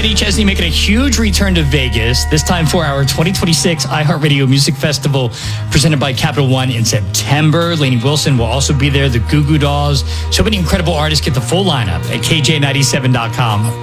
Kenny Chesney making a huge return to Vegas, this time for our 2026 iHeartRadio Music Festival presented by Capital One in September. Lainey Wilson will also be there, the Goo Goo Dolls. So many incredible artists. Get the full lineup at KJ97.com.